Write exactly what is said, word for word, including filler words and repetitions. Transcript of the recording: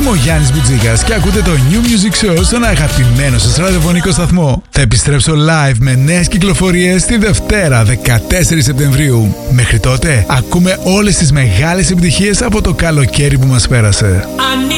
Είμαι ο Γιάννης Μπουτζίκας και ακούτε το New Music Show στον αγαπημένο σας ραδιοφωνικό σταθμό. Θα επιστρέψω live με νέες κυκλοφορίες τη Δευτέρα δεκατέσσερις Σεπτεμβρίου. Μέχρι τότε ακούμε όλες τις μεγάλες επιτυχίες από το καλοκαίρι που μας πέρασε.